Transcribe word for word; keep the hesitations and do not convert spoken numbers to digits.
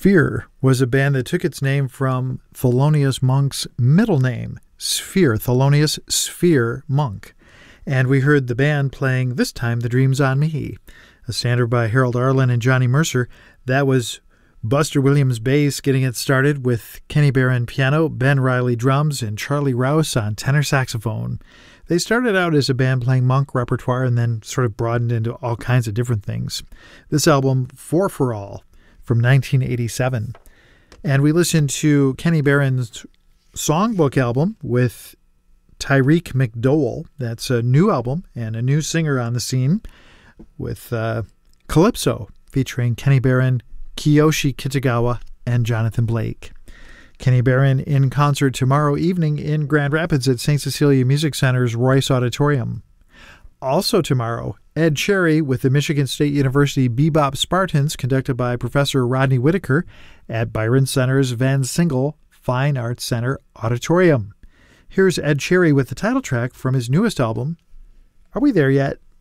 Sphere was a band that took its name from Thelonious Monk's middle name, Sphere, Thelonious Sphere Monk. And we heard the band playing This Time the Dream's on Me, a standard by Harold Arlen and Johnny Mercer. That was Buster Williams bass getting it started with Kenny Barron piano, Ben Riley drums, and Charlie Rouse on tenor saxophone. They started out as a band playing Monk repertoire and then sort of broadened into all kinds of different things. This album, Four for All, from nineteen eighty-seven. And we listened to Kenny Barron's songbook album with Tyreek McDowell. That's a new album and a new singer on the scene with uh, Calypso, featuring Kenny Barron, Kiyoshi Kitagawa, and Jonathan Blake. Kenny Barron in concert tomorrow evening in Grand Rapids at Saint Cecilia Music Center's Royce Auditorium. Also tomorrow, Ed Cherry with the Michigan State University Bebop Spartans, conducted by Professor Rodney Whitaker at Byron Center's Van Single Fine Arts Center Auditorium. Here's Ed Cherry with the title track from his newest album, Are We There Yet?